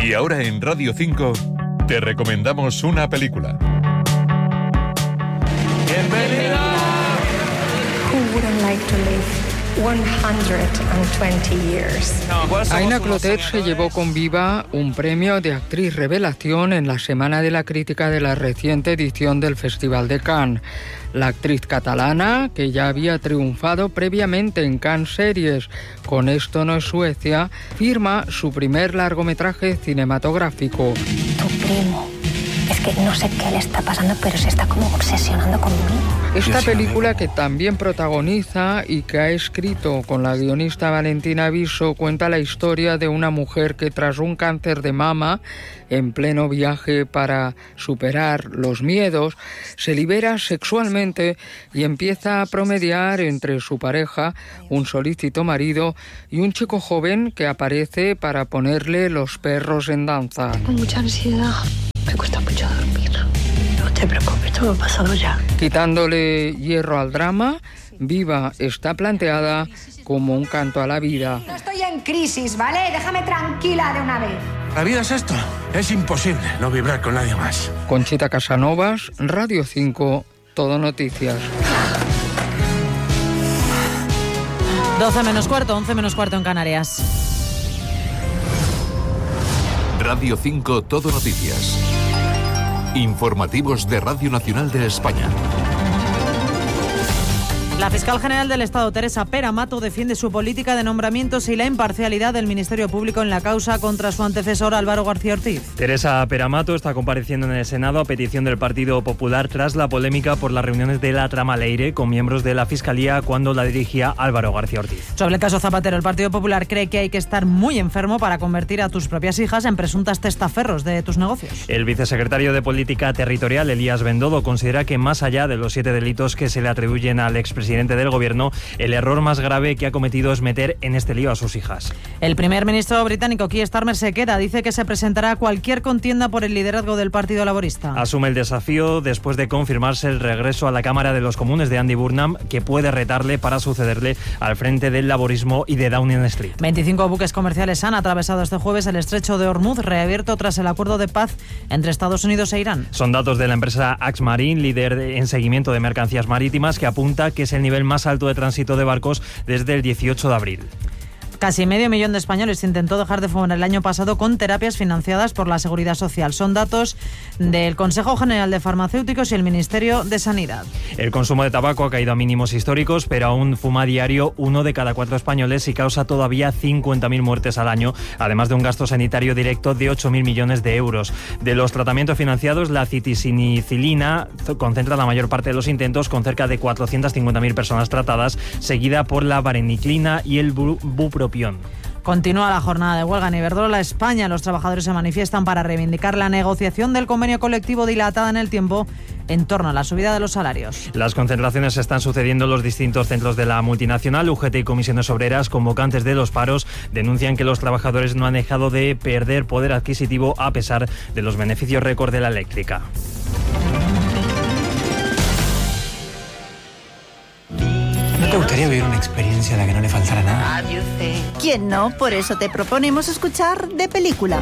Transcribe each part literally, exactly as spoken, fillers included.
Y ahora en Radio cinco te recomendamos una película. ¡Bienvenida! Who wouldn't like to live one hundred twenty years? Aina Clotet se llevó con Viva un premio de actriz revelación en la Semana de la Crítica de la reciente edición del Festival de Cannes. La actriz catalana, que ya había triunfado previamente en Cannes Series con Esto no es Suecia, firma su primer largometraje cinematográfico. Tu primo. Es que no sé qué le está pasando, pero se está como obsesionando conmigo. Esta película, que también protagoniza y que ha escrito con la guionista Valentina Viso, cuenta la historia de una mujer que tras un cáncer de mama, en pleno viaje para superar los miedos, se libera sexualmente y empieza a promediar entre su pareja, un solícito marido, y un chico joven que aparece para ponerle los perros en danza. Con mucha ansiedad. Me cuesta mucho dormir. No te preocupes, todo ha pasado ya. Quitándole hierro al drama, Viva está planteada como un canto a la vida. No estoy en crisis, ¿vale? Déjame tranquila de una vez. La vida es esto. Es imposible no vibrar con nadie más. Conchita Casanovas, Radio cinco, Todo Noticias. doce menos cuarto, once menos cuarto en Canarias. Radio cinco, Todo Noticias. Informativos de Radio Nacional de España. La fiscal general del Estado, Teresa Pera Mato, defiende su política de nombramientos y la imparcialidad del Ministerio Público en la causa contra su antecesor Álvaro García Ortiz. Teresa Pera Mato está compareciendo en el Senado a petición del Partido Popular tras la polémica por las reuniones de la trama Leire con miembros de la Fiscalía cuando la dirigía Álvaro García Ortiz. Sobre el caso Zapatero, el Partido Popular cree que hay que estar muy enfermo para convertir a tus propias hijas en presuntas testaferros de tus negocios. El vicesecretario de Política Territorial, Elías Bendodo, considera que más allá de los siete delitos que se le atribuyen al expresidente del Gobierno, el error más grave que ha cometido es meter en este lío a sus hijas. El primer ministro británico, Keir Starmer, se queda. Dice que se presentará a cualquier contienda por el liderazgo del Partido Laborista. Asume el desafío después de confirmarse el regreso a la Cámara de los Comunes de Andy Burnham, que puede retarle para sucederle al frente del laborismo y de Downing Street. veinticinco buques comerciales han atravesado este jueves el estrecho de Hormuz, reabierto tras el acuerdo de paz entre Estados Unidos e Irán. Son datos de la empresa Axe Marine, líder en seguimiento de mercancías marítimas, que apunta que es el nivel más alto de tránsito de barcos desde el dieciocho de abril. Casi medio millón de españoles intentó dejar de fumar el año pasado con terapias financiadas por la Seguridad Social. Son datos del Consejo General de Farmacéuticos y el Ministerio de Sanidad. El consumo de tabaco ha caído a mínimos históricos, pero aún fuma a diario uno de cada cuatro españoles y causa todavía cincuenta mil muertes al año, además de un gasto sanitario directo de ocho mil millones de euros. De los tratamientos financiados, la citisinicilina concentra la mayor parte de los intentos, con cerca de cuatrocientas cincuenta mil personas tratadas, seguida por la vareniclina y el bupropión. Continúa la jornada de huelga en Iberdrola, España. Los trabajadores se manifiestan para reivindicar la negociación del convenio colectivo dilatada en el tiempo en torno a la subida de los salarios. Las concentraciones se están sucediendo en los distintos centros de la multinacional. U G T y comisiones obreras, convocantes de los paros, denuncian que los trabajadores no han dejado de perder poder adquisitivo a pesar de los beneficios récord de la eléctrica. ¿No te gustaría vivir una experiencia a la que no le faltara nada? ¿Quién no? Por eso te proponemos escuchar De Película.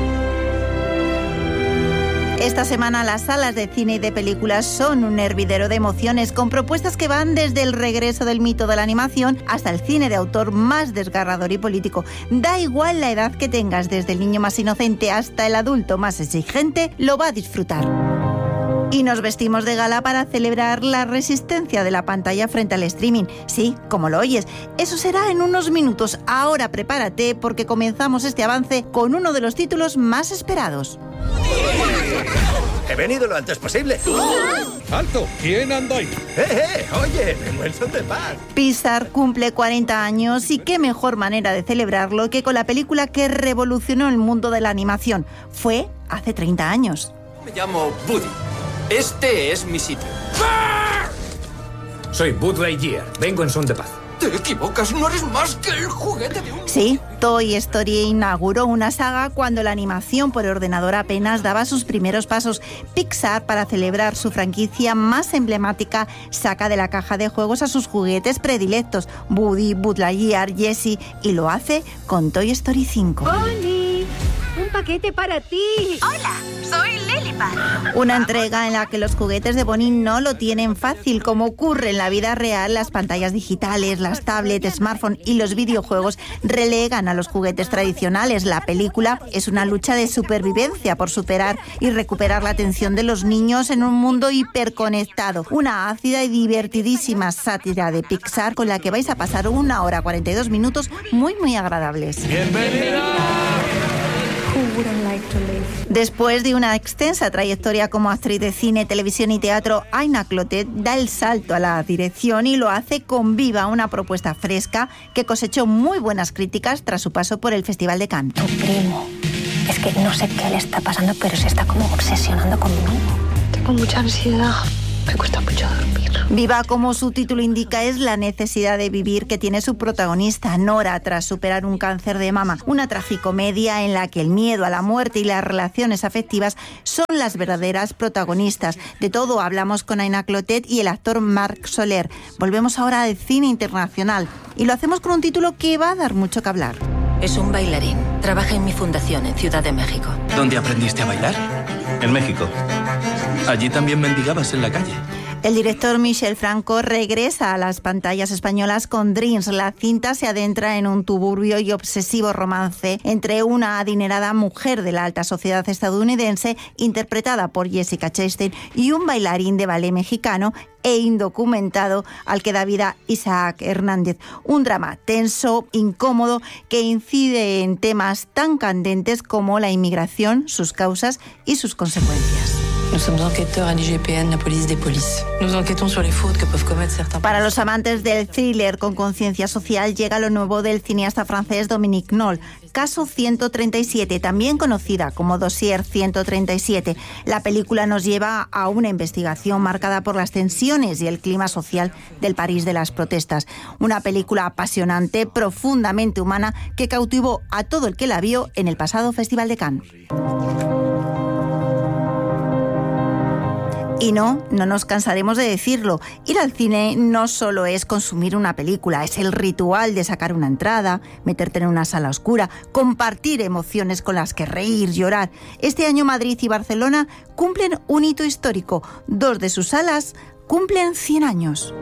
Esta semana las salas de cine y de películas son un hervidero de emociones, con propuestas que van desde el regreso del mito de la animación hasta el cine de autor más desgarrador y político. Da igual la edad que tengas, desde el niño más inocente hasta el adulto más exigente, lo va a disfrutar. Y nos vestimos de gala para celebrar la resistencia de la pantalla frente al streaming. Sí, como lo oyes, eso será en unos minutos. Ahora prepárate, porque comenzamos este avance con uno de los títulos más esperados. He venido lo antes posible. ¡Alto! ¿Quién anda ahí? ¡Eh, eh! Oye, vengo en son de paz. Pixar cumple cuarenta años y qué mejor manera de celebrarlo que con la película que revolucionó el mundo de la animación. Fue hace treinta años. Me llamo Woody. Este es mi sitio. Soy Buzz Lightyear. Vengo en son de paz. Te equivocas, no eres más que el juguete de un... Sí, Toy Story inauguró una saga cuando la animación por ordenador apenas daba sus primeros pasos. Pixar, para celebrar su franquicia más emblemática, saca de la caja de juegos a sus juguetes predilectos, Woody, Buzz Lightyear, Jessie, y lo hace con Toy Story cinco. ¡Oli! Un paquete para ti. Hola, soy Lilipad. Una entrega en la que los juguetes de Bonnie no lo tienen fácil. Como ocurre en la vida real, las pantallas digitales, las tablets, smartphones y los videojuegos relegan a los juguetes tradicionales. La película es una lucha de supervivencia por superar y recuperar la atención de los niños en un mundo hiperconectado. Una ácida y divertidísima sátira de Pixar con la que vais a pasar una hora cuarenta y dos minutos muy muy agradables. ¡Bienvenida! Después de una extensa trayectoria como actriz de cine, televisión y teatro, Aina Clotet da el salto a la dirección y lo hace con Viva, una propuesta fresca que cosechó muy buenas críticas tras su paso por el Festival de Cannes. Tu primo, es que no sé qué le está pasando, pero se está como obsesionando conmigo. Tengo mucha ansiedad. Me cuesta mucho dormir. Viva, como su título indica, es la necesidad de vivir que tiene su protagonista, Nora, tras superar un cáncer de mama. Una tragicomedia en la que el miedo a la muerte y las relaciones afectivas son las verdaderas protagonistas. De todo hablamos con Aina Clotet y el actor Marc Soler. Volvemos ahora al cine internacional y lo hacemos con un título que va a dar mucho que hablar. Es un bailarín. Trabaja en mi fundación en Ciudad de México. ¿Dónde aprendiste a bailar? En México. ¿Allí también mendigabas en la calle? El director Michel Franco regresa a las pantallas españolas con Dreams. La cinta se adentra en un turbio y obsesivo romance entre una adinerada mujer de la alta sociedad estadounidense, interpretada por Jessica Chastain, y un bailarín de ballet mexicano e indocumentado al que da vida Isaac Hernández. Un drama tenso, incómodo, que incide en temas tan candentes como la inmigración, sus causas y sus consecuencias. Nous sommes enquêteurs à l'I G P N, la police des polices. Nous enquêtons sur les fautes que peuvent commettre certains... Para los amantes del thriller con conciencia social llega lo nuevo del cineasta francés Dominique Knoll. Caso ciento treinta y siete, también conocida como Dossier ciento treinta y siete. La película nos lleva a una investigación marcada por las tensiones y el clima social del París de las protestas. Una película apasionante, profundamente humana, que cautivó a todo el que la vio en el pasado Festival de Cannes. Y no, no nos cansaremos de decirlo. Ir al cine no solo es consumir una película, es el ritual de sacar una entrada, meterte en una sala oscura, compartir emociones con las que reír, llorar. Este año Madrid y Barcelona cumplen un hito histórico. Dos de sus salas cumplen cien años.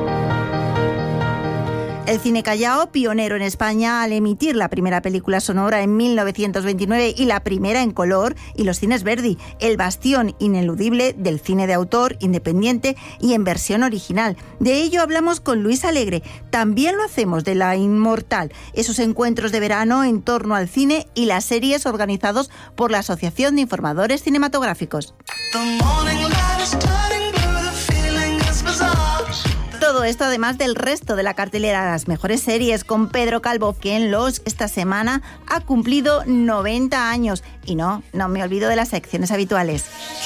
El Cine Callao, pionero en España al emitir la primera película sonora en mil novecientos veintinueve y la primera en color, y los Cines Verdi, el bastión ineludible del cine de autor, independiente y en versión original. De ello hablamos con Luis Alegre. También lo hacemos de La Inmortal, esos encuentros de verano en torno al cine y las series organizados por la Asociación de Informadores Cinematográficos. Todo esto además del resto de la cartelera de las mejores series, con Pedro Calvo, que en Los esta semana ha cumplido noventa años. Y no, no me olvido de las secciones habituales.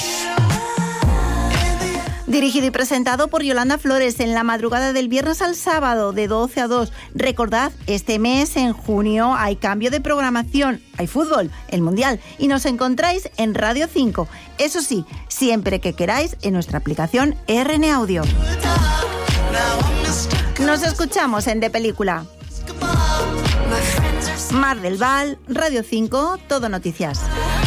Dirigido y presentado por Yolanda Flores en la madrugada del viernes al sábado de doce a dos. Recordad, este mes, en junio, hay cambio de programación. Hay fútbol, el Mundial, y nos encontráis en Radio cinco. Eso sí, siempre que queráis, en nuestra aplicación R N Audio. Nos escuchamos en De Película. Mar del Val, Radio cinco, Todo Noticias.